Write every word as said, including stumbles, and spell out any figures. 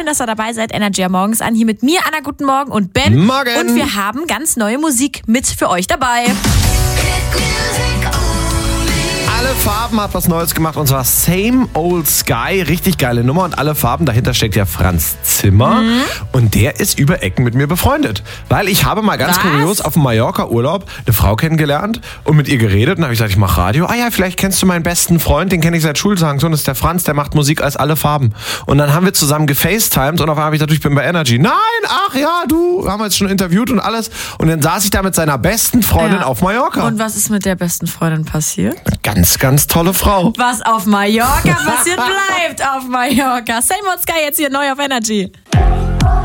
schön, dass ihr dabei seid. Energy morgens an. Hier mit mir, Anna, guten Morgen und Ben. Morgen. Und wir haben ganz neue Musik mit für euch dabei. Alle Farben hat was Neues gemacht und zwar Same Old Sky. Richtig geile Nummer und alle Farben. Dahinter steckt ja Franz Zimmer mhm. und der ist über Ecken mit mir befreundet. Weil ich habe mal ganz was? kurios auf dem Mallorca-Urlaub eine Frau kennengelernt und mit ihr geredet. Und dann habe ich gesagt, ich mache Radio. Ah ja, vielleicht kennst du meinen besten Freund, den kenne ich seit Schultagen. So, das ist der Franz, der macht Musik als alle Farben. Und dann haben wir zusammen gefacetimed und auf einmal habe ich gesagt, ich bin bei Energy. Nein, ach ja, du, haben wir jetzt schon interviewt und alles. Und dann saß ich da mit seiner besten Freundin Ja. auf Mallorca. Und was ist mit der besten Freundin passiert? Ganz, ganz tolle Frau. Was auf Mallorca passiert, bleibt auf Mallorca. Same Old Sky jetzt hier neu auf Energy.